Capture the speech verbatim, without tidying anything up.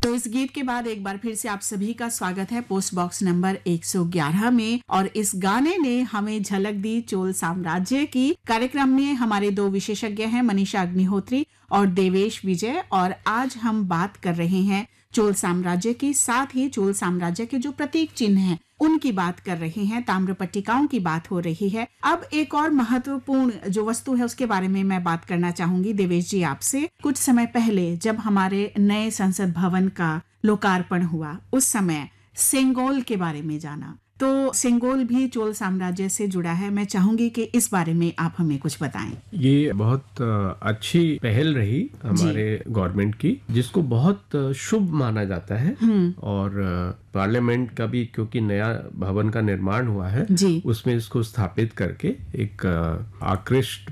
तो इस गीत के बाद एक बार फिर से आप सभी का स्वागत है पोस्ट बॉक्स नंबर एक सौ ग्यारह में। और इस गाने ने हमें झलक दी चोल साम्राज्य की। कार्यक्रम में हमारे दो विशेषज्ञ हैं, मनीषा अग्निहोत्री और देवेश विजय, और आज हम बात कर रहे हैं चोल साम्राज्य की, साथ ही चोल साम्राज्य के जो प्रतीक चिन्ह हैं उनकी बात कर रहे हैं, ताम्रपट्टिकाओं की बात हो रही है। अब एक और महत्वपूर्ण जो वस्तु है उसके बारे में मैं बात करना चाहूंगी देवेश जी आपसे। कुछ समय पहले जब हमारे नए संसद भवन का लोकार्पण हुआ, उस समय सेंगोल के बारे में जाना, तो सेंगोल भी चोल साम्राज्य से जुड़ा है। मैं चाहूंगी कि इस बारे में आप हमें कुछ बताएं। ये बहुत अच्छी पहल रही हमारे गवर्नमेंट की, जिसको बहुत शुभ माना जाता है। और पार्लियामेंट का भी, क्योंकि नया भवन का निर्माण हुआ है, उसमें इसको स्थापित करके एक आकृष्ट